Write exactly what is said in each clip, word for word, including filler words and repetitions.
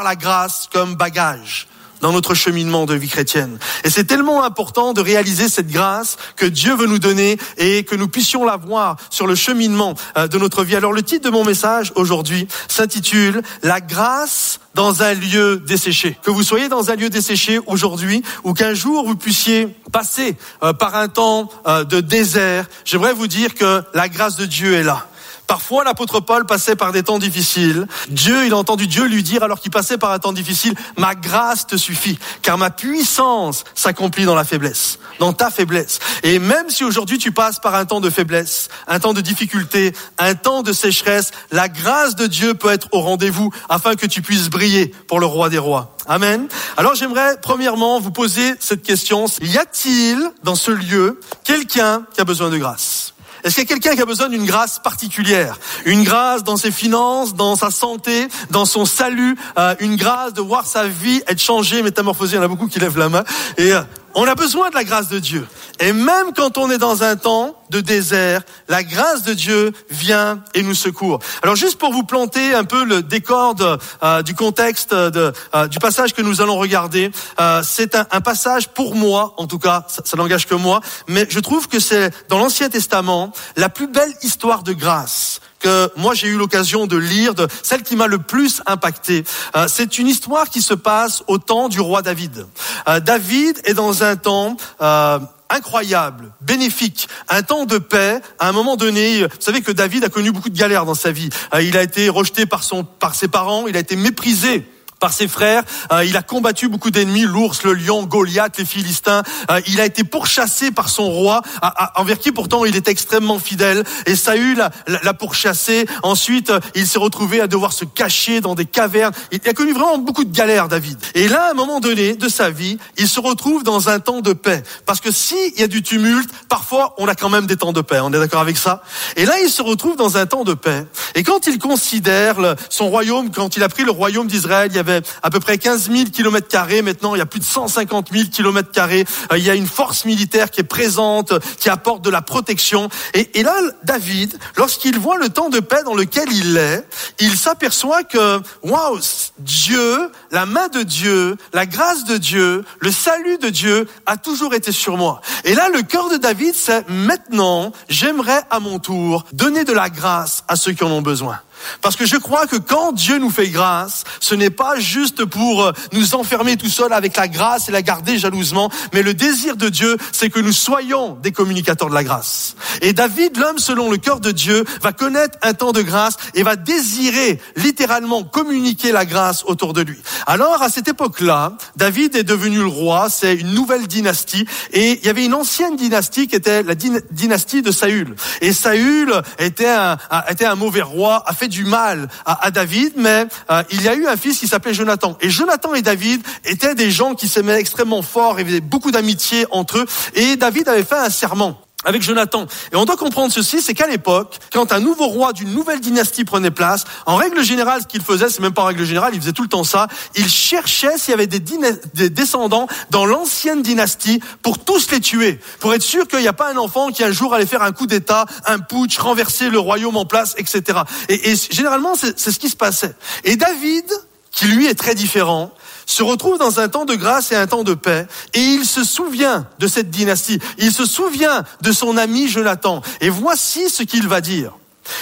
la grâce comme bagage dans notre cheminement de vie chrétienne. Et c'est tellement important de réaliser cette grâce que Dieu veut nous donner et que nous puissions la voir sur le cheminement de notre vie. Alors le titre de mon message aujourd'hui s'intitule « La grâce dans un lieu desséché ». Que vous soyez dans un lieu desséché aujourd'hui ou qu'un jour vous puissiez passer par un temps de désert, j'aimerais vous dire que la grâce de Dieu est là. Parfois, l'apôtre Paul passait par des temps difficiles. Dieu, il a entendu Dieu lui dire, alors qu'il passait par un temps difficile, « Ma grâce te suffit, car ma puissance s'accomplit dans la faiblesse, dans ta faiblesse. » Et même si aujourd'hui tu passes par un temps de faiblesse, un temps de difficulté, un temps de sécheresse, la grâce de Dieu peut être au rendez-vous afin que tu puisses briller pour le roi des rois. Amen. Alors j'aimerais premièrement vous poser cette question. Y a-t-il dans ce lieu quelqu'un qui a besoin de grâce ? Est-ce qu'il y a quelqu'un qui a besoin d'une grâce particulière? Une grâce dans ses finances, dans sa santé, dans son salut, euh, une grâce de voir sa vie être changée, métamorphosée. Il y en a beaucoup qui lèvent la main. Et euh, on a besoin de la grâce de Dieu. Et même quand on est dans un temps de désert, la grâce de Dieu vient et nous secourt. Alors juste pour vous planter un peu le décor de, euh, du contexte de, euh, du passage que nous allons regarder, euh, c'est un, un passage pour moi, en tout cas, ça, ça n'engage que moi, mais je trouve que c'est dans l'Ancien Testament la plus belle histoire de grâce que moi j'ai eu l'occasion de lire, de celle qui m'a le plus impacté. Euh, c'est une histoire qui se passe au temps du roi David. Euh, David est dans un temps euh, incroyable, bénéfique, un temps de paix. À un moment donné, vous savez que David a connu beaucoup de galères dans sa vie. Euh, il a été rejeté par son, par ses parents, il a été méprisé par ses frères, euh, il a combattu beaucoup d'ennemis, l'ours, le lion, Goliath, les Philistins. Euh, il a été pourchassé par son roi, à, à, envers qui pourtant il était extrêmement fidèle. Et Saül l'a, l'a pourchassé. Ensuite, euh, il s'est retrouvé à devoir se cacher dans des cavernes. Il a connu vraiment beaucoup de galères, David. Et là, à un moment donné de sa vie, il se retrouve dans un temps de paix. Parce que s'il y a du tumulte, parfois on a quand même des temps de paix. On est d'accord avec ça? Et là, il se retrouve dans un temps de paix. Et quand il considère le, son royaume, quand il a pris le royaume d'Israël, il y avait à peu près quinze mille kilomètres carrés. Maintenant, il y a plus de cent cinquante mille kilomètres carrés. Euh, il y a une force militaire qui est présente, qui apporte de la protection. Et, et là, David, lorsqu'il voit le temps de paix dans lequel il est, il s'aperçoit que, waouh, Dieu, la main de Dieu, la grâce de Dieu, le salut de Dieu a toujours été sur moi. Et là, le cœur de David, c'est maintenant, j'aimerais à mon tour donner de la grâce à ceux qui en ont besoin. Parce que je crois que quand Dieu nous fait grâce, ce n'est pas juste pour nous enfermer tout seul avec la grâce et la garder jalousement, mais le désir de Dieu, c'est que nous soyons des communicateurs de la grâce. Et David, l'homme selon le cœur de Dieu, va connaître un temps de grâce et va désirer littéralement communiquer la grâce autour de lui. Alors, à cette époque-là, David est devenu le roi, c'est une nouvelle dynastie, et il y avait une ancienne dynastie qui était la dynastie de Saül. Et Saül était un, était un mauvais roi, a fait du mal à, à David, mais euh, il y a eu un fils qui s'appelait Jonathan. Et Jonathan et David étaient des gens qui s'aimaient extrêmement fort, il y avait beaucoup d'amitié entre eux. Et David avait fait un serment avec Jonathan. Et on doit comprendre ceci, c'est qu'à l'époque, quand un nouveau roi d'une nouvelle dynastie prenait place, en règle générale, ce qu'il faisait, c'est même pas en règle générale, il faisait tout le temps ça, il cherchait s'il y avait des, dyna- des descendants dans l'ancienne dynastie pour tous les tuer, pour être sûr qu'il n'y a pas un enfant qui un jour allait faire un coup d'état, un putsch, renverser le royaume en place, et cetera. Et, et généralement, c'est, c'est ce qui se passait. Et David, qui lui est très différent, se retrouve dans un temps de grâce et un temps de paix, et il se souvient de cette dynastie, il se souvient de son ami Jonathan, et voici ce qu'il va dire.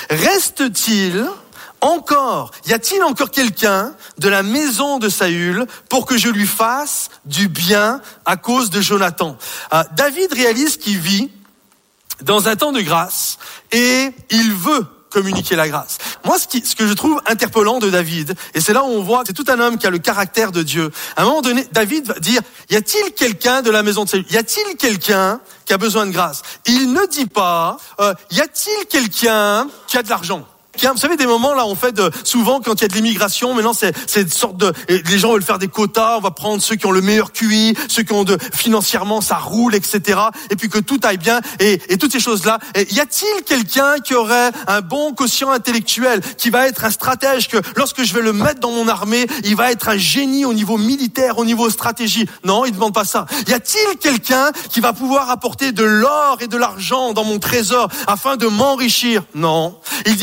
Reste-t-il encore, y a-t-il encore quelqu'un de la maison de Saül pour que je lui fasse du bien à cause de Jonathan? euh, David réalise qu'il vit dans un temps de grâce, et il veut communiquer la grâce. Moi, ce, qui, ce que je trouve interpellant de David, et c'est là où on voit que c'est tout un homme qui a le caractère de Dieu. À un moment donné, David va dire, y a-t-il quelqu'un de la maison de Saül? Y a-t-il quelqu'un qui a besoin de grâce? Il ne dit pas, euh, y a-t-il quelqu'un qui a de l'argent? Vous savez, des moments là, on fait de, souvent quand il y a de l'immigration, maintenant c'est, c'est une sorte de, les gens veulent faire des quotas, on va prendre ceux qui ont le meilleur Q I, ceux qui ont de, financièrement ça roule, et cetera. Et puis que tout aille bien, et, et toutes ces choses-là. Et y a-t-il quelqu'un qui aurait un bon quotient intellectuel, qui va être un stratège, que lorsque je vais le mettre dans mon armée, il va être un génie au niveau militaire, au niveau stratégie? Non, il ne demande pas ça. Y a-t-il quelqu'un qui va pouvoir apporter de l'or et de l'argent dans mon trésor afin de m'enrichir? Non. Il dit pas, y a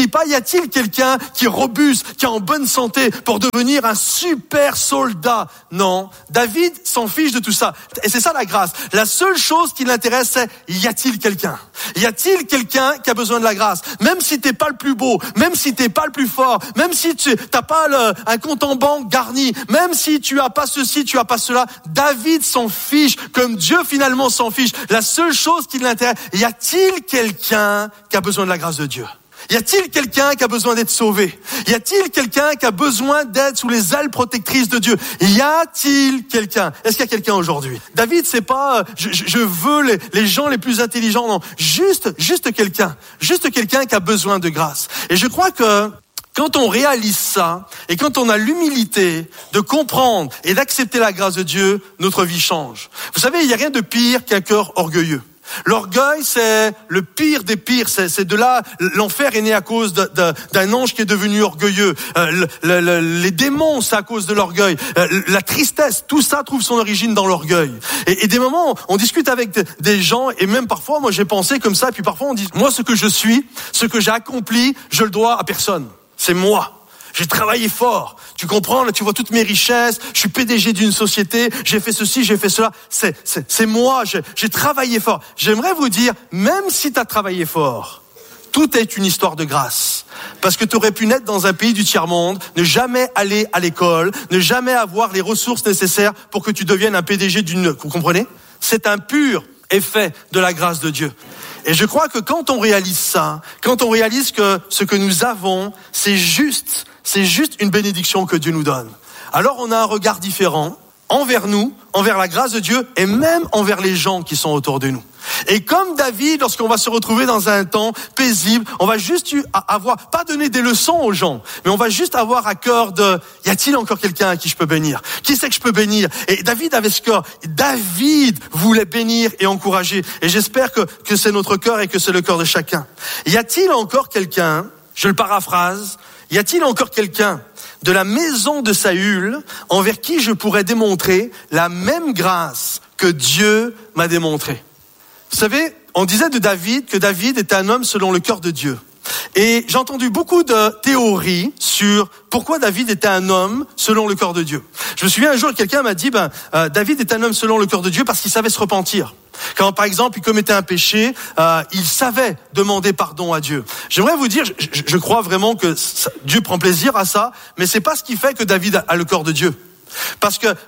a-t-il quelqu'un qui est robuste, qui est en bonne santé pour devenir un super soldat? Non. David s'en fiche de tout ça. Et c'est ça la grâce. La seule chose qui l'intéresse, c'est y a-t-il quelqu'un? Y a-t-il quelqu'un qui a besoin de la grâce? Même si t'es pas le plus beau, même si t'es pas le plus fort, même si tu t'as pas le, un compte en banque garni, même si tu as pas ceci, tu as pas cela, David s'en fiche, comme Dieu finalement s'en fiche. La seule chose qui l'intéresse, y a-t-il quelqu'un qui a besoin de la grâce de Dieu? Y a-t-il quelqu'un qui a besoin d'être sauvé? Y a-t-il quelqu'un qui a besoin d'être sous les ailes protectrices de Dieu? Y a-t-il quelqu'un? Est-ce qu'il y a quelqu'un aujourd'hui? David, c'est pas, je, je veux les, les gens les plus intelligents, non. Juste, juste quelqu'un. Juste quelqu'un qui a besoin de grâce. Et je crois que, quand on réalise ça, et quand on a l'humilité de comprendre et d'accepter la grâce de Dieu, notre vie change. Vous savez, il n'y a rien de pire qu'un cœur orgueilleux. L'orgueil, c'est le pire des pires. C'est, c'est de là, l'enfer est né à cause de, de, d'un ange qui est devenu orgueilleux. Euh, le, le, le, les démons, c'est à cause de l'orgueil. Euh, la tristesse, tout ça trouve son origine dans l'orgueil. Et, et des moments, on discute avec des gens, et même parfois, moi j'ai pensé comme ça, et puis parfois on dit, moi ce que je suis, ce que j'ai accompli, je le dois à personne. C'est moi. J'ai travaillé fort. Tu comprends? Là, tu vois toutes mes richesses. Je suis P D G d'une société. J'ai fait ceci, j'ai fait cela. C'est, c'est, c'est moi. J'ai, j'ai travaillé fort. J'aimerais vous dire, même si tu as travaillé fort, tout est une histoire de grâce. Parce que tu aurais pu naître dans un pays du tiers-monde, ne jamais aller à l'école, ne jamais avoir les ressources nécessaires pour que tu deviennes un P D G d'une... Vous comprenez? C'est un pur effet de la grâce de Dieu. Et je crois que quand on réalise ça, quand on réalise que ce que nous avons, c'est juste, c'est juste une bénédiction que Dieu nous donne, alors on a un regard différent envers nous, envers la grâce de Dieu et même envers les gens qui sont autour de nous. Et comme David, lorsqu'on va se retrouver dans un temps paisible, on va juste avoir, pas donner des leçons aux gens, mais on va juste avoir à cœur de, y a-t-il encore quelqu'un à qui je peux bénir? Qui c'est que je peux bénir? Et David avait ce cœur. David voulait bénir et encourager. Et j'espère que, que c'est notre cœur et que c'est le cœur de chacun. Y a-t-il encore quelqu'un, je le paraphrase, y a-t-il encore quelqu'un de la maison de Saül envers qui je pourrais démontrer la même grâce que Dieu m'a démontrée? Vous savez, on disait de David que David était un homme selon le cœur de Dieu. Et j'ai entendu beaucoup de théories sur pourquoi David était un homme selon le cœur de Dieu. Je me souviens un jour, quelqu'un m'a dit, ben, euh, David est un homme selon le cœur de Dieu parce qu'il savait se repentir. Quand, par exemple, il commettait un péché, euh, il savait demander pardon à Dieu. J'aimerais vous dire, je, je, je crois vraiment que ça, Dieu prend plaisir à ça, mais c'est pas ce qui fait que David a le cœur de Dieu. Parce que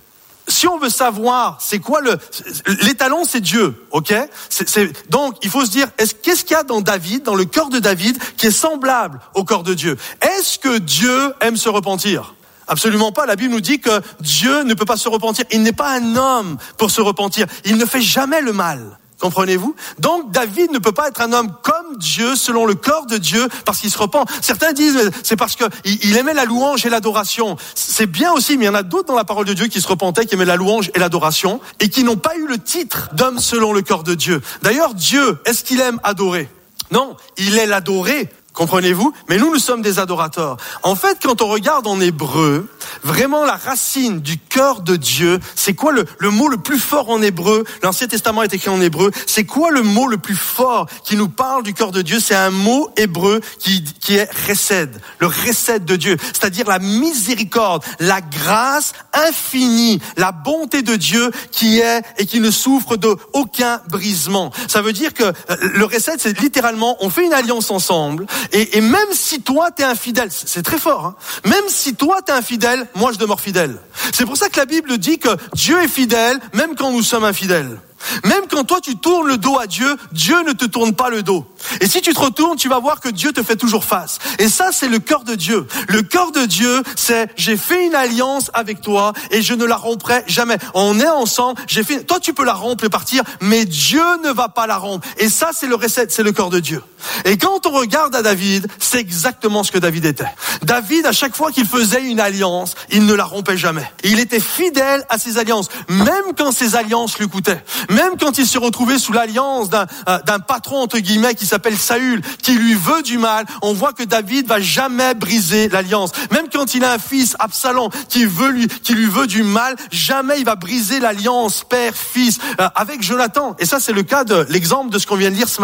si on veut savoir, c'est quoi le l'étalon, c'est Dieu, ok? C'est, c'est, donc, il faut se dire, est-ce, qu'est-ce qu'il y a dans David, dans le cœur de David, qui est semblable au cœur de Dieu? Est-ce que Dieu aime se repentir? Absolument pas. La Bible nous dit que Dieu ne peut pas se repentir. Il n'est pas un homme pour se repentir. Il ne fait jamais le mal. Comprenez-vous? Donc, David ne peut pas être un homme comme Dieu, selon le cœur de Dieu, parce qu'il se repent. Certains disent, c'est parce que il aimait la louange et l'adoration. C'est bien aussi, mais il y en a d'autres dans la parole de Dieu qui se repentaient, qui aimaient la louange et l'adoration, et qui n'ont pas eu le titre d'homme selon le cœur de Dieu. D'ailleurs, Dieu, est-ce qu'il aime adorer? Non, il est l'adoré. Comprenez-vous? Mais nous, nous sommes des adorateurs. En fait, quand on regarde en hébreu, vraiment la racine du cœur de Dieu, c'est quoi le, le mot le plus fort en hébreu? L'Ancien Testament est écrit en hébreu. C'est quoi le mot le plus fort qui nous parle du cœur de Dieu? C'est un mot hébreu qui, qui est chesed, le chesed de Dieu. C'est-à-dire la miséricorde, la grâce infinie, la bonté de Dieu qui est et qui ne souffre de aucun brisement. Ça veut dire que le chesed, c'est littéralement, on fait une alliance ensemble. Et, et même si toi t'es infidèle, c'est très fort, hein, même si toi t'es infidèle, moi je demeure fidèle. C'est pour ça que la Bible dit que Dieu est fidèle, même quand nous sommes infidèles. Même quand toi tu tournes le dos à Dieu, Dieu ne te tourne pas le dos. Et si tu te retournes, tu vas voir que Dieu te fait toujours face. Et ça, c'est le cœur de Dieu. Le cœur de Dieu, c'est j'ai fait une alliance avec toi et je ne la romprai jamais. On est ensemble, j'ai fait. Toi, tu peux la rompre et partir, mais Dieu ne va pas la rompre. Et ça, c'est le recette, c'est le cœur de Dieu. Et quand on regarde à David, c'est exactement ce que David était. David, à chaque fois qu'il faisait une alliance, il ne la rompait jamais. Et il était fidèle à ses alliances, même quand ses alliances lui coûtaient. Même quand il se retrouvait sous l'alliance d'un, euh, d'un patron, entre guillemets, qui s'appelle Saül, qui lui veut du mal, on voit que David va jamais briser l'alliance. Même quand il a un fils, Absalom, qui veut lui, qui lui veut du mal, jamais il va briser l'alliance père-fils, euh, avec Jonathan. Et ça, c'est le cas de l'exemple de ce qu'on vient de lire ce matin.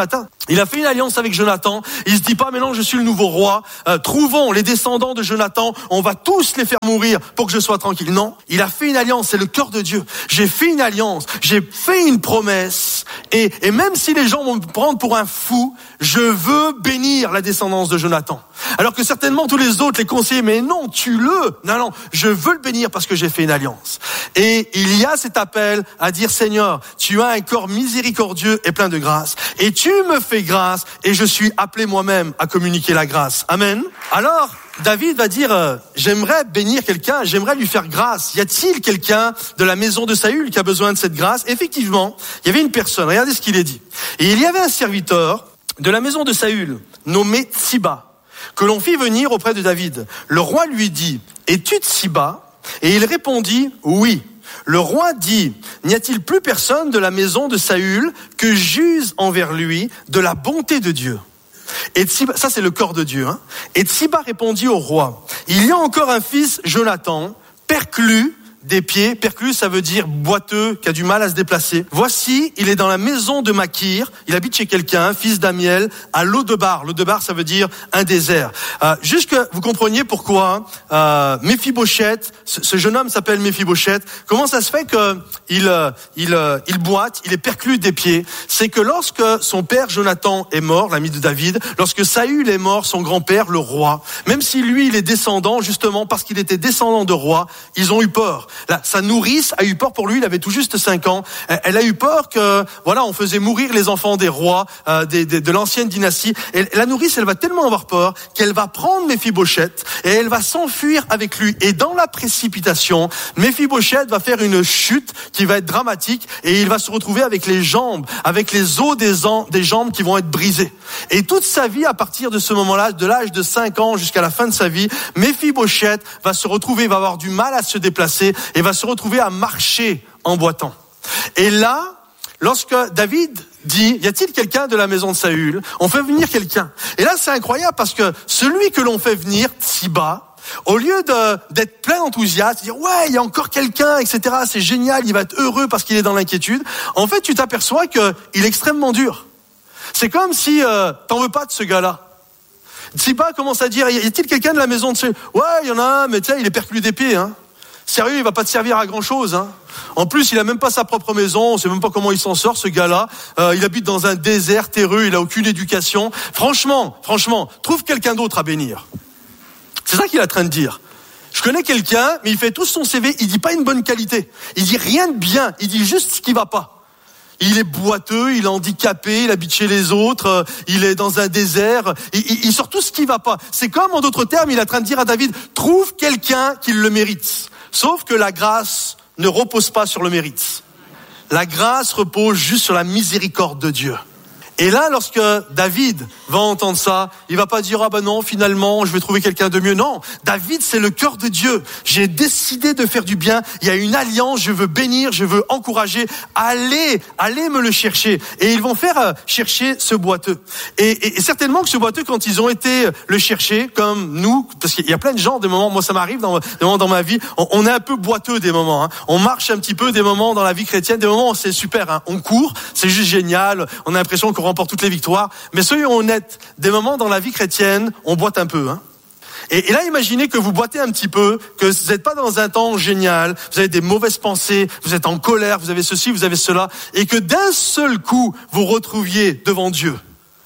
Il a fait une alliance avec Jonathan. Il se dit pas, maintenant je suis le nouveau roi. Euh, trouvons les descendants de Jonathan. On va tous les faire mourir pour que je sois tranquille. Non, il a fait une alliance. C'est le cœur de Dieu. J'ai fait une alliance. J'ai fait une promesse. Et, et même si les gens vont me prendre pour un fou, je veux bénir la descendance de Jonathan. Alors que certainement tous les autres, les conseillers, mais non, tue-le. Non, non, je veux le bénir parce que j'ai fait une alliance. Et il y a cet appel à dire, Seigneur, tu as un corps miséricordieux et plein de grâce. Et tu me fais grâce et je suis appelé moi-même à communiquer la grâce. Amen. Alors, David va dire, euh, j'aimerais bénir quelqu'un, j'aimerais lui faire grâce. Y a-t-il quelqu'un de la maison de Saül qui a besoin de cette grâce? Effectivement, il y avait une personne. Regardez ce qu'il est dit. Et il y avait un serviteur de la maison de Saül, nommé Tsiba, que l'on fit venir auprès de David. Le roi lui dit, es-tu Tsiba? Et il répondit, oui. Le roi dit, n'y a-t-il plus personne de la maison de Saül que j'use envers lui de la bonté de Dieu? Et Tsiba, ça c'est le corps de Dieu, hein. Et Tsiba répondit au roi, il y a encore un fils, Jonathan, perclus des pieds. Perclus, ça veut dire boiteux, qui a du mal à se déplacer. Voici, il est dans la maison de Makir. Il habite chez quelqu'un, fils d'Amiel, à Lodebar. Lodebar, ça veut dire un désert. Euh, juste que vous compreniez pourquoi euh, Méphibosheth, ce, ce jeune homme s'appelle Méphibosheth. Comment ça se fait que il euh, il euh, il boite, il est perclus des pieds? C'est que lorsque son père Jonathan est mort, l'ami de David, lorsque Saül est mort, son grand-père, le roi, même si lui il est descendant, justement parce qu'il était descendant de roi, ils ont eu peur. Là, sa nourrice a eu peur pour lui, il avait tout juste cinq ans. Elle a eu peur que, voilà, on faisait mourir les enfants des rois, euh, des, des, de l'ancienne dynastie. Et la nourrice, elle va tellement avoir peur qu'elle va prendre Méphibosheth et elle va s'enfuir avec lui. Et dans la précipitation, Méphibosheth va faire une chute qui va être dramatique et il va se retrouver avec les jambes, avec les os des, en, des jambes qui vont être brisées. Et toute sa vie, à partir de ce moment-là, de l'âge de cinq ans jusqu'à la fin de sa vie, Méphibosheth va se retrouver, va avoir du mal à se déplacer et va se retrouver à marcher en boitant. Et là, lorsque David dit, y a-t-il quelqu'un de la maison de Saül? On fait venir quelqu'un. Et là, c'est incroyable parce que celui que l'on fait venir, Tsiba, au lieu de, d'être plein d'enthousiasme, de dire, ouais, il y a encore quelqu'un, et cetera, c'est génial, il va être heureux parce qu'il est dans l'inquiétude. En fait, tu t'aperçois qu'il est extrêmement dur. C'est comme si euh, t'en veux pas de ce gars-là. Tsiba commence à dire, y a-t-il quelqu'un de la maison de Saül? Ouais, il y en a un, mais tu sais, il est perclus d'épée, hein. Sérieux, il va pas te servir à grand chose, hein. En plus, il a même pas sa propre maison, on sait même pas comment il s'en sort, ce gars-là. Euh, il habite dans un désert terreux, il a aucune éducation. Franchement, franchement, trouve quelqu'un d'autre à bénir. C'est ça qu'il est en train de dire. Je connais quelqu'un, mais il fait tout son C V, il dit pas une bonne qualité. Il dit rien de bien, il dit juste ce qui va pas. Il est boiteux, il est handicapé, il habite chez les autres, euh, il est dans un désert, il, il, il sort tout ce qui va pas. C'est comme, en d'autres termes, il est en train de dire à David, trouve quelqu'un qui le mérite. Sauf que la grâce ne repose pas sur le mérite. La grâce repose juste sur la miséricorde de Dieu. Et là, lorsque David va entendre ça, il va pas dire, ah ben non, finalement, je vais trouver quelqu'un de mieux. Non, David, c'est le cœur de Dieu. J'ai décidé de faire du bien. Il y a une alliance, je veux bénir, je veux encourager. Allez, allez me le chercher. Et ils vont faire chercher ce boiteux. Et, et, et certainement que ce boiteux, quand ils ont été le chercher, comme nous, parce qu'il y a plein de gens, des moments, moi ça m'arrive dans, des moments dans ma vie, on, on est un peu boiteux des moments. Hein. On marche un petit peu des moments dans la vie chrétienne, des moments où c'est super. Hein. On court, c'est juste génial. On a l'impression qu'on remporte toutes les victoires, mais soyons honnêtes, des moments dans la vie chrétienne, on boite un peu, hein. Et, et là, imaginez que vous boitez un petit peu, que vous n'êtes pas dans un temps génial, vous avez des mauvaises pensées, vous êtes en colère, vous avez ceci, vous avez cela, et que d'un seul coup, vous retrouviez devant Dieu.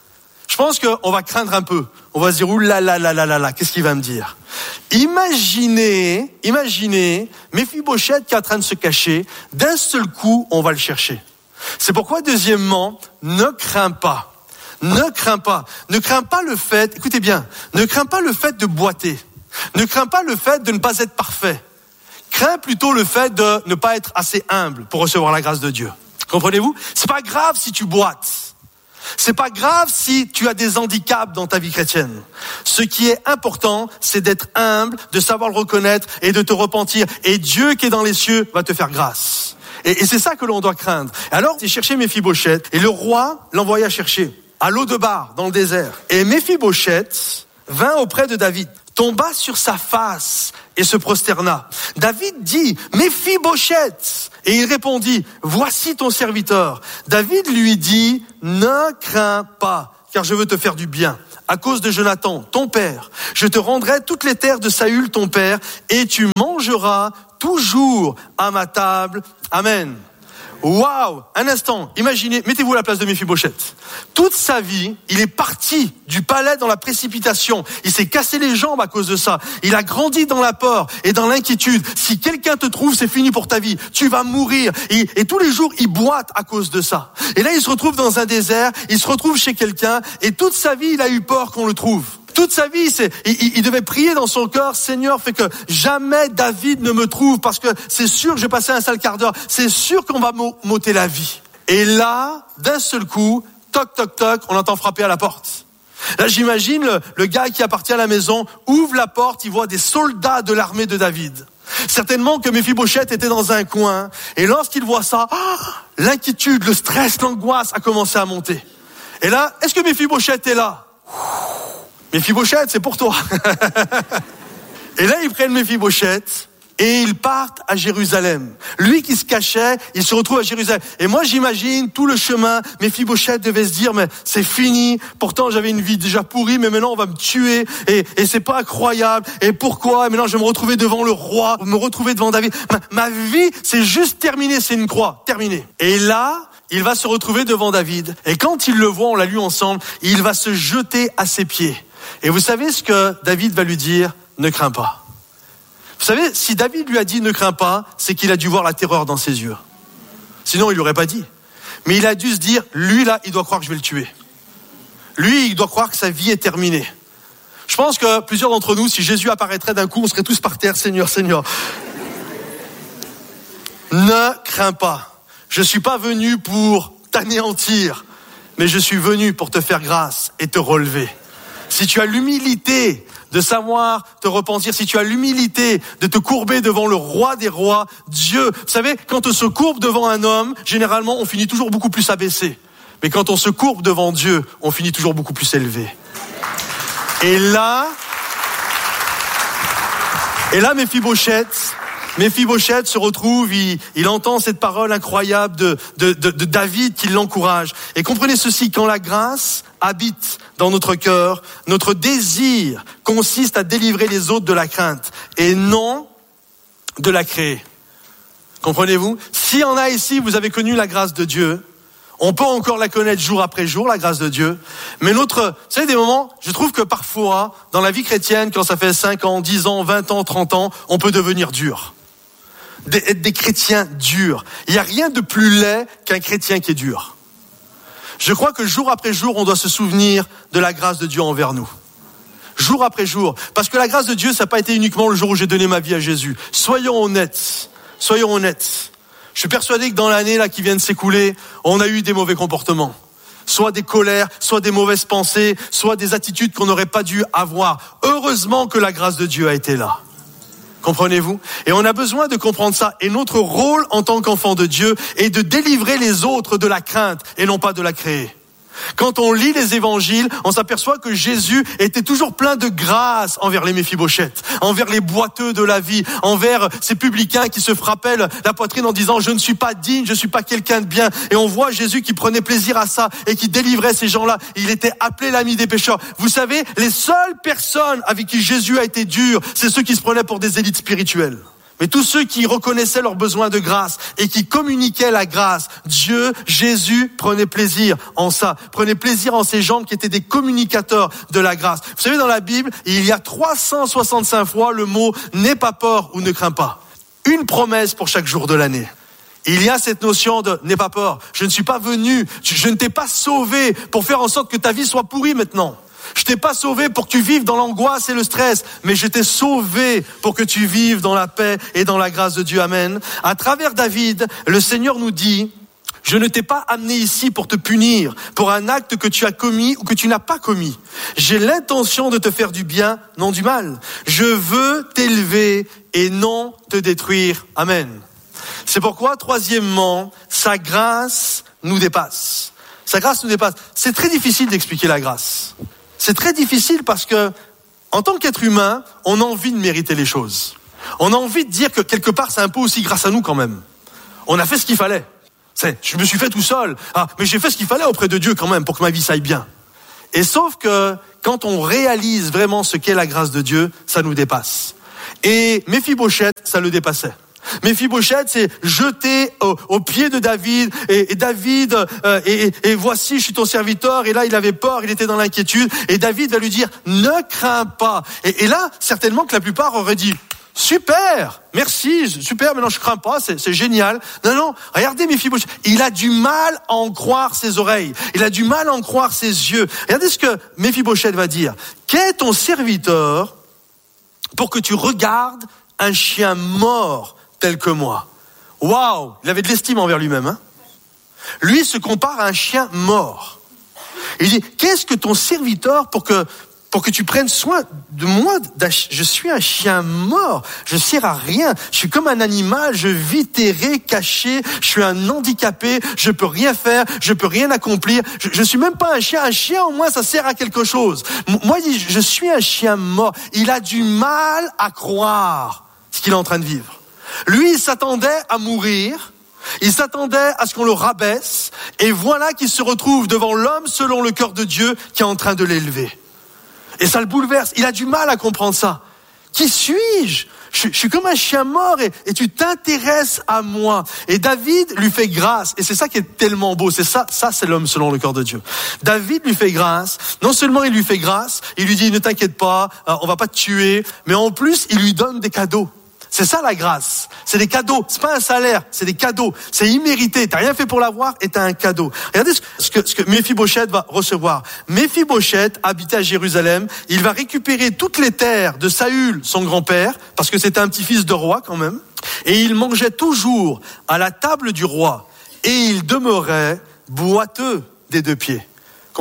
Je pense qu'on va craindre un peu. On va se dire, ouh là là là là là là, qu'est-ce qu'il va me dire? Imaginez, imaginez, Méphibosheth qui est en train de se cacher, d'un seul coup, on va le chercher. C'est pourquoi, deuxièmement, ne crains pas. Ne crains pas. Ne crains pas le fait, écoutez bien, ne crains pas le fait de boiter. Ne crains pas le fait de ne pas être parfait. Crains plutôt le fait de ne pas être assez humble pour recevoir la grâce de Dieu. Comprenez-vous? C'est pas grave si tu boites. C'est pas grave si tu as des handicaps dans ta vie chrétienne. Ce qui est important, c'est d'être humble, de savoir le reconnaître et de te repentir. Et Dieu qui est dans les cieux va te faire grâce. Et, et c'est ça que l'on doit craindre. Alors, il cherchait Méphibosheth et le roi l'envoya chercher à Lodebar, dans le désert. Et Méphibosheth vint auprès de David. tomba sur sa face et se prosterna. David dit, Méphibosheth. Et il répondit, voici ton serviteur. David lui dit, ne crains pas, car je veux te faire du bien. À cause de Jonathan, ton père, je te rendrai toutes les terres de Saül, ton père, et tu mangeras toujours à ma table. Amen. Waouh! Un instant, imaginez, mettez-vous à la place de Méphibosheth. Toute sa vie, il est parti du palais dans la précipitation. Il s'est cassé les jambes à cause de ça. Il a grandi dans la peur et dans l'inquiétude. Si quelqu'un te trouve, c'est fini pour ta vie. Tu vas mourir. Et, et tous les jours, il boite à cause de ça. Et là, il se retrouve dans un désert, il se retrouve chez quelqu'un, et toute sa vie, il a eu peur qu'on le trouve. Toute sa vie, c'est, il, il devait prier dans son cœur, Seigneur, fais que jamais David ne me trouve, parce que c'est sûr que je vais passer un sale quart d'heure, c'est sûr qu'on va m'ôter la vie. Et là, d'un seul coup, toc, toc, toc, on entend frapper à la porte. Là, j'imagine le, le gars qui appartient à la maison, ouvre la porte, il voit des soldats de l'armée de David. Certainement que Méphibosheth était dans un coin, et lorsqu'il voit ça, oh, l'inquiétude, le stress, l'angoisse a commencé à monter. Et là, est-ce que Méphibosheth est là? Méphibosheth, c'est pour toi. Et là, ils prennent Méphibosheth et ils partent à Jérusalem. Lui qui se cachait, il se retrouve à Jérusalem. Et moi, j'imagine tout le chemin, Méphibosheth devait se dire, mais c'est fini. Pourtant, j'avais une vie déjà pourrie, mais maintenant, on va me tuer. Et, et c'est pas incroyable. Et pourquoi? Et maintenant, je vais me retrouver devant le roi, me retrouver devant David. Ma, ma vie, c'est juste terminé. C'est une croix. Terminé. Et là, il va se retrouver devant David. Et quand il le voit, on l'a lu ensemble, il va se jeter à ses pieds. Et vous savez ce que David va lui dire? Ne crains pas. Vous savez, si David lui a dit ne crains pas, c'est qu'il a dû voir la terreur dans ses yeux. Sinon, il l'aurait pas dit. Mais il a dû se dire, lui là, il doit croire que je vais le tuer. Lui, il doit croire que sa vie est terminée. Je pense que plusieurs d'entre nous, si Jésus apparaîtrait d'un coup, on serait tous par terre, Seigneur, Seigneur. Ne crains pas. Je suis pas venu pour t'anéantir, mais je suis venu pour te faire grâce et te relever. Si tu as l'humilité de savoir te repentir, si tu as l'humilité de te courber devant le roi des rois, Dieu. Vous savez, quand on se courbe devant un homme, généralement, on finit toujours beaucoup plus abaissé. Mais quand on se courbe devant Dieu, on finit toujours beaucoup plus élevé. Et là, et là, Méphibosheth, Méphibosheth se retrouve, il, il entend cette parole incroyable de, de, de, de David qui l'encourage. Et comprenez ceci, quand la grâce habite dans notre cœur, notre désir consiste à délivrer les autres de la crainte et non de la créer. Comprenez-vous? S'il y en a ici, vous avez connu la grâce de Dieu, on peut encore la connaître jour après jour, la grâce de Dieu. Mais notre, vous savez, des moments, je trouve que parfois, dans la vie chrétienne, quand ça fait cinq ans, dix ans, vingt ans, trente ans, on peut devenir dur. Des, être des chrétiens durs. Il n'y a rien de plus laid qu'un chrétien qui est dur. Je crois que jour après jour, on doit se souvenir de la grâce de Dieu envers nous. Jour après jour. Parce que la grâce de Dieu, ça n'a pas été uniquement le jour où j'ai donné ma vie à Jésus. Soyons honnêtes. Soyons honnêtes. Je suis persuadé que dans l'année là qui vient de s'écouler, on a eu des mauvais comportements. Soit des colères, soit des mauvaises pensées, soit des attitudes qu'on n'aurait pas dû avoir. Heureusement que la grâce de Dieu a été là. Comprenez-vous? Et on a besoin de comprendre ça. Et notre rôle en tant qu'enfant de Dieu est de délivrer les autres de la crainte et non pas de la créer. Quand on lit les évangiles, on s'aperçoit que Jésus était toujours plein de grâce envers les Méphibosheth, envers les boiteux de la vie, envers ces publicains qui se frappaient la poitrine en disant « je ne suis pas digne, je ne suis pas quelqu'un de bien ». Et on voit Jésus qui prenait plaisir à ça et qui délivrait ces gens-là. Il était appelé l'ami des pécheurs. Vous savez, les seules personnes avec qui Jésus a été dur, c'est ceux qui se prenaient pour des élites spirituelles. Mais tous ceux qui reconnaissaient leurs besoins de grâce et qui communiquaient la grâce, Dieu, Jésus, prenait plaisir en ça. Prenait plaisir en ces gens qui étaient des communicateurs de la grâce. Vous savez, dans la Bible, il y a trois cent soixante-cinq fois le mot « n'aie pas peur » ou « ne crains pas ». Une promesse pour chaque jour de l'année. Il y a cette notion de « n'aie pas peur ». Je ne suis pas venu, je ne t'ai pas sauvé pour faire en sorte que ta vie soit pourrie maintenant. Je t'ai pas sauvé pour que tu vives dans l'angoisse et le stress, mais je t'ai sauvé pour que tu vives dans la paix et dans la grâce de Dieu. Amen. À travers David, le Seigneur nous dit, je ne t'ai pas amené ici pour te punir, pour un acte que tu as commis ou que tu n'as pas commis. J'ai l'intention de te faire du bien, non du mal. Je veux t'élever et non te détruire. Amen. C'est pourquoi, troisièmement, sa grâce nous dépasse. Sa grâce nous dépasse. C'est très difficile d'expliquer la grâce. C'est très difficile parce que En tant qu'être humain, on a envie de mériter les choses. On a envie de dire que quelque part, c'est un peu aussi grâce à nous quand même. On a fait ce qu'il fallait. C'est, je me suis fait tout seul. Ah, mais j'ai fait ce qu'il fallait auprès de Dieu quand même pour que ma vie s'aille bien. Et sauf que quand on réalise vraiment ce qu'est la grâce de Dieu, ça nous dépasse. Et Méphibosheth, ça le dépassait. Méphibosheth s'est jeté au, au pied de David et, et David euh, et, et, et voici je suis ton serviteur, et là il avait peur, il était dans l'inquiétude, et David va lui dire ne crains pas, et, et là certainement que la plupart auraient dit super, merci, super, maintenant je crains pas, c'est, c'est génial. Non, non, regardez Méphibosheth, il a du mal à en croire ses oreilles, il a du mal à en croire ses yeux. Regardez ce que Méphibosheth va dire. Qu'est ton serviteur pour que tu regardes un chien mort tel que moi? Waouh, il avait de l'estime envers lui-même. Hein. Lui se compare à un chien mort. Il dit, qu'est-ce que ton serviteur pour que pour que tu prennes soin de moi? Je suis un chien mort, je sers à rien, je suis comme un animal, je vis terré, caché, je suis un handicapé, je peux rien faire, je peux rien accomplir, je, je suis même pas un chien, un chien au moins ça sert à quelque chose. Moi, il dit, je suis un chien mort. Il a du mal à croire ce qu'il est en train de vivre. Lui, il s'attendait à mourir, il s'attendait à ce qu'on le rabaisse, et voilà qu'il se retrouve devant l'homme selon le cœur de Dieu qui est en train de l'élever. Et ça le bouleverse, il a du mal à comprendre ça. Qui suis-je ? Je, je suis comme un chien mort et, et tu t'intéresses à moi. Et David lui fait grâce, et c'est ça qui est tellement beau, c'est ça, ça c'est l'homme selon le cœur de Dieu. David lui fait grâce, non seulement il lui fait grâce, il lui dit ne t'inquiète pas, euh, on va pas te tuer, mais en plus il lui donne des cadeaux. C'est ça la grâce, c'est des cadeaux, c'est pas un salaire, c'est des cadeaux, c'est immérité, t'as rien fait pour l'avoir et t'as un cadeau. Regardez ce que, ce que Méphibosheth va recevoir. Méphibosheth habitait à Jérusalem, il va récupérer toutes les terres de Saül, son grand-père, parce que c'était un petit-fils de roi quand même, et il mangeait toujours à la table du roi, et il demeurait boiteux des deux pieds. Comprenez-vous ?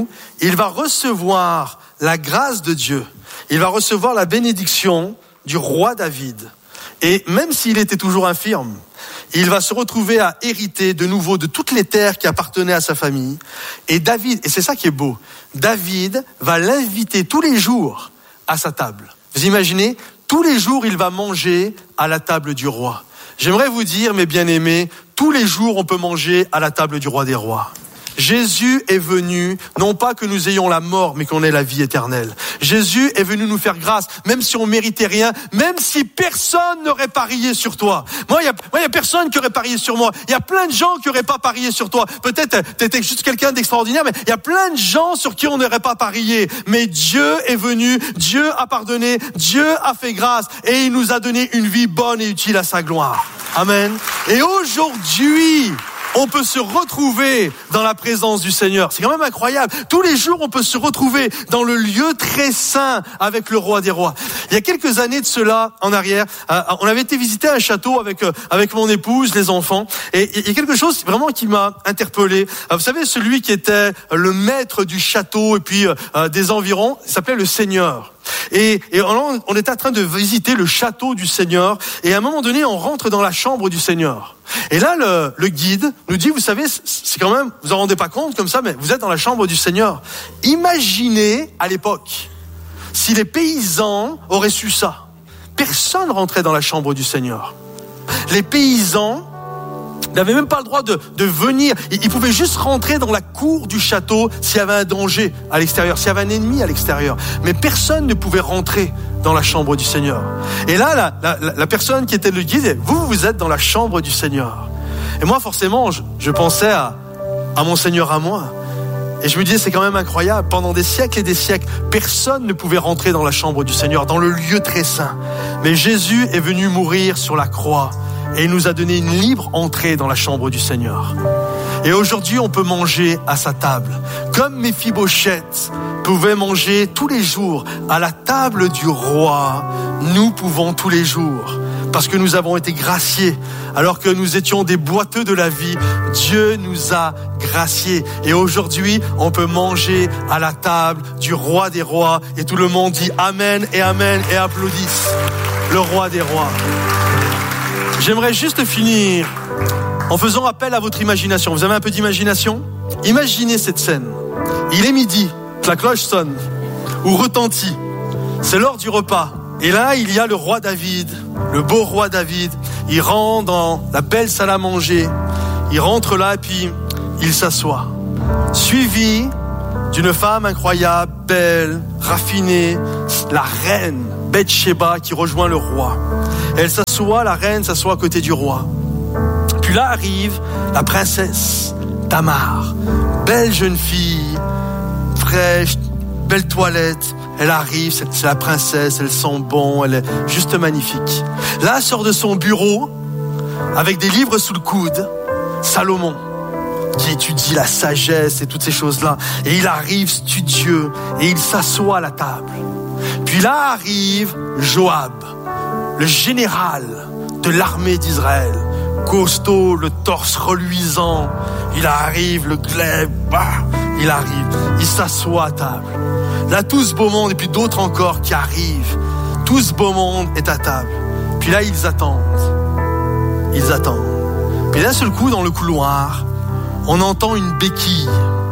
Il va recevoir la grâce de Dieu, il va recevoir la bénédiction du roi David. Et même s'il était toujours infirme, il va se retrouver à hériter de nouveau de toutes les terres qui appartenaient à sa famille. Et David, et c'est ça qui est beau, David va l'inviter tous les jours à sa table. Vous imaginez, tous les jours il va manger à la table du roi. J'aimerais vous dire, mes bien-aimés, tous les jours on peut manger à la table du roi des rois. Jésus est venu, non pas que nous ayons la mort, mais qu'on ait la vie éternelle. Jésus est venu nous faire grâce, même si on méritait rien, même si personne n'aurait parié sur toi. Moi, il y a, moi, il y a personne qui aurait parié sur moi. Il y a plein de gens qui n'auraient pas parié sur toi. Peut-être t'étais juste quelqu'un d'extraordinaire, mais il y a plein de gens sur qui on n'aurait pas parié. Mais Dieu est venu, Dieu a pardonné, Dieu a fait grâce, et il nous a donné une vie bonne et utile à sa gloire. Amen. Et aujourd'hui, on peut se retrouver dans la présence du Seigneur. C'est quand même incroyable. Tous les jours, on peut se retrouver dans le lieu très saint avec le roi des rois. Il y a quelques années de cela, en arrière, euh, on avait été visiter un château avec euh, avec mon épouse, les enfants. Et il y a quelque chose vraiment qui m'a interpellé. Euh, vous savez, celui qui était le maître du château et puis euh, des environs, il s'appelait le Seigneur. Et, et on, on était en train de visiter le château du Seigneur, et à un moment donné, on rentre dans la chambre du Seigneur. Et là, le, le guide nous dit, vous savez, c'est quand même, vous en rendez pas compte comme ça, mais vous êtes dans la chambre du Seigneur. Imaginez à l'époque, si les paysans auraient su ça. Personne rentrait dans la chambre du Seigneur. Les paysans n'avaient même pas le droit de, de venir. Ils, ils pouvaient juste rentrer dans la cour du château s'il y avait un danger à l'extérieur, s'il y avait un ennemi à l'extérieur. Mais personne ne pouvait rentrer dans la chambre du Seigneur. Et là, la, la, la personne qui était le guide, vous, vous êtes dans la chambre du Seigneur. Et moi, forcément, je, je pensais à, à mon Seigneur à moi. Et je me disais, c'est quand même incroyable. Pendant des siècles et des siècles, personne ne pouvait rentrer dans la chambre du Seigneur, dans le lieu très saint. Mais Jésus est venu mourir sur la croix. Et il nous a donné une libre entrée dans la chambre du Seigneur. Et aujourd'hui, on peut manger à sa table. Comme Méphibosheth pouvait manger tous les jours à la table du roi, nous pouvons tous les jours. Parce que nous avons été graciés. Alors que nous étions des boiteux de la vie, Dieu nous a graciés. Et aujourd'hui, on peut manger à la table du roi des rois. Et tout le monde dit Amen et Amen et applaudissent le roi des rois. J'aimerais juste finir en faisant appel à votre imagination. Vous avez un peu d'imagination ? Imaginez cette scène. Il est midi, la cloche sonne ou retentit. C'est l'heure du repas. Et là, il y a le roi David, le beau roi David. Il rentre dans la belle salle à manger. Il rentre là et puis il s'assoit. Suivi d'une femme incroyable, belle, raffinée, la reine Bathsheba qui rejoint le roi. Elle s'assoit, la reine s'assoit à côté du roi. Puis là arrive la princesse Tamar, belle jeune fille, fraîche, belle toilette. Elle arrive, c'est la princesse, elle sent bon, elle est juste magnifique. Là, elle sort de son bureau avec des livres sous le coude, Salomon, qui étudie la sagesse et toutes ces choses-là. Et il arrive studieux et il s'assoit à la table. Puis là arrive Joab, le général de l'armée d'Israël, costaud, le torse reluisant. Il arrive, le glaive, bah, il arrive, il s'assoit à table. Là, tout ce beau monde, et puis d'autres encore qui arrivent. Tout ce beau monde est à table. Puis là, ils attendent. Ils attendent. Puis d'un seul coup, dans le couloir, on entend une béquille.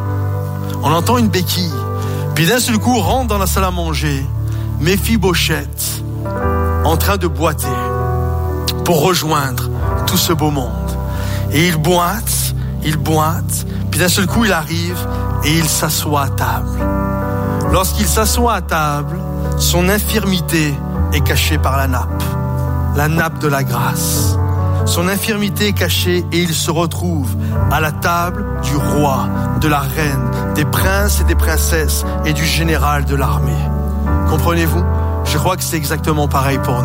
On entend une béquille. Puis d'un seul coup, rentre dans la salle à manger Méphibosheth, en train de boiter pour rejoindre tout ce beau monde. Et il boite, il boite. Puis d'un seul coup, il arrive et il s'assoit à table. Lorsqu'il s'assoit à table, son infirmité est cachée par la nappe, la nappe de la grâce. Son infirmité est cachée et il se retrouve à la table du roi, de la reine, des princes et des princesses et du général de l'armée. Comprenez-vous? Je crois que c'est exactement pareil pour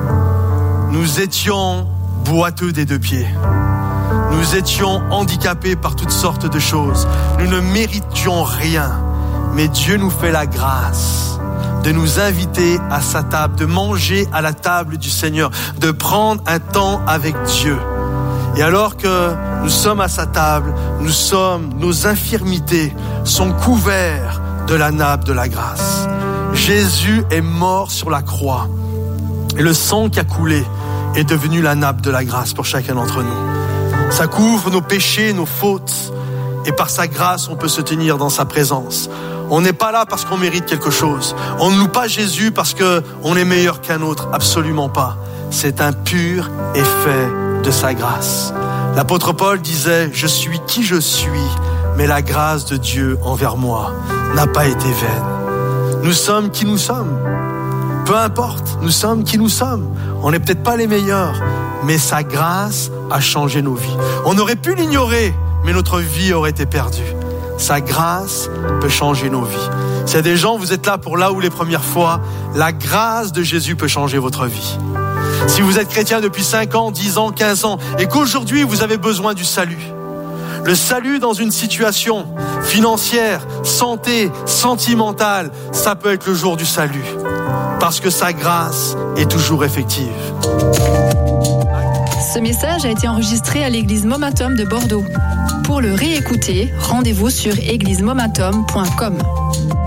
nous. Nous étions boiteux des deux pieds. Nous étions handicapés par toutes sortes de choses. Nous ne méritions rien. Mais Dieu nous fait la grâce de nous inviter à sa table, de manger à la table du Seigneur, de prendre un temps avec Dieu. Et alors que nous sommes à sa table, nous sommes, nos infirmités sont couverts de la nappe de la grâce. Jésus est mort sur la croix. Et le sang qui a coulé est devenu la nappe de la grâce pour chacun d'entre nous. Ça couvre nos péchés, nos fautes. Et par sa grâce, on peut se tenir dans sa présence. On n'est pas là parce qu'on mérite quelque chose. On ne loue pas Jésus parce qu'on est meilleur qu'un autre. Absolument pas. C'est un pur effet de sa grâce. L'apôtre Paul disait « Je suis qui je suis, mais la grâce de Dieu envers moi n'a pas été vaine. » Nous sommes qui nous sommes. Peu importe, nous sommes qui nous sommes. On n'est peut-être pas les meilleurs, mais sa grâce a changé nos vies. On aurait pu l'ignorer, mais notre vie aurait été perdue. Sa grâce peut changer nos vies. S'il y a des gens, vous êtes là pour là où les premières fois, la grâce de Jésus peut changer votre vie. Si vous êtes chrétien depuis cinq ans, dix ans, quinze ans, et qu'aujourd'hui vous avez besoin du salut, le salut dans une situation financière, santé, sentimentale, ça peut être le jour du salut. Parce que sa grâce est toujours effective. Ce message a été enregistré à l'église Momentum de Bordeaux. Pour le réécouter, rendez-vous sur église momentum point com.